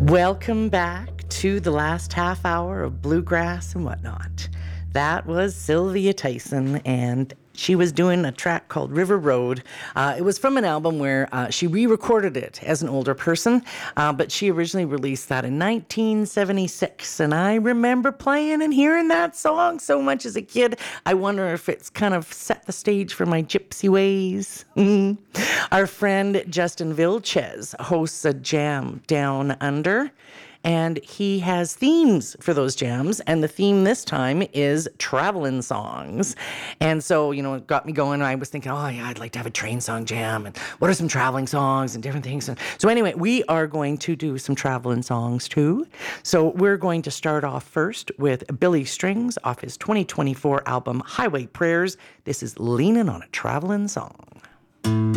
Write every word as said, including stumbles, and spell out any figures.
Welcome back to the last half hour of Bluegrass and Whatnot. That was Sylvia Tyson, and she was doing a track called River Road. Uh, it was from an album where uh, she re-recorded it as an older person, uh, but she originally released that in nineteen seventy-six, and I remember playing and hearing that song so much as a kid. I wonder if it's kind of set the stage for my gypsy ways. Our friend Justin Vilches hosts a jam down under, and he has themes for those jams, and the theme this time is traveling songs. And so, you know, it got me going. I was thinking, oh yeah, I'd like to have a train song jam, and what are some traveling songs and different things. And so anyway, we are going to do some traveling songs too. So we're going to start off first with Billy Strings off his twenty twenty-four album Highway Prayers. This is Leaning on a Traveling Song.